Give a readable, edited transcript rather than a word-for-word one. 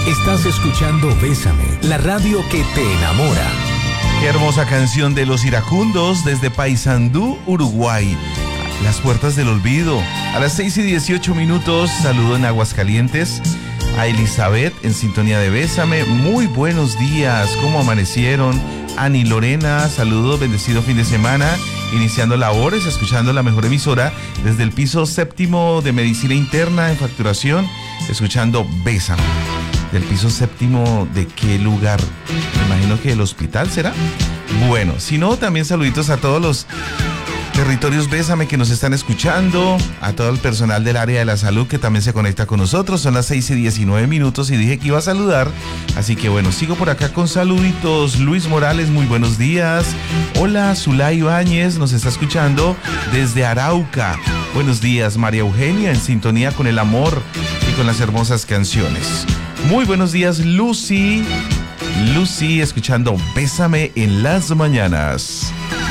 Estás escuchando Bésame, la radio que te enamora. Qué hermosa canción de Los Iracundos desde Paysandú, Uruguay. Las puertas del olvido. A las 6:18 saludo en Aguascalientes a Elizabeth en sintonía de Bésame. Muy buenos días, ¿cómo amanecieron? Ani Lorena, saludos, bendecido fin de semana. Iniciando labores, escuchando la mejor emisora desde el piso 7º de Medicina Interna en Facturación, escuchando Bésame. ¿Del piso 7º de qué lugar? Me imagino que del hospital, ¿será? Bueno, si no, también saluditos a todos los territorios Bésame que nos están escuchando, a todo el personal del área de la salud que también se conecta con nosotros. Son las 6:19 y dije que iba a saludar, así que bueno, sigo por acá con saluditos. Luis Morales, muy buenos días. Hola, Zulay Ibáñez nos está escuchando desde Arauca. Buenos días, María Eugenia, en sintonía con el amor y con las hermosas canciones. Muy buenos días, Lucy, escuchando Bésame en las mañanas.